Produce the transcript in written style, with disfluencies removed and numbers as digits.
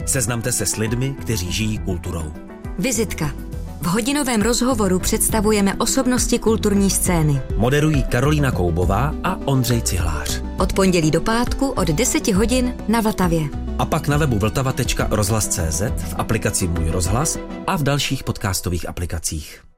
Seznamte se s lidmi, kteří žijí kulturou. Vizitka. V hodinovém rozhovoru představujeme osobnosti kulturní scény. Moderují Karolína Koubová a Ondřej Cihlář. Od pondělí do pátku od 10 hodin na Vltavě. A pak na webu vltava.rozhlas.cz, v aplikaci Můj rozhlas a v dalších podcastových aplikacích.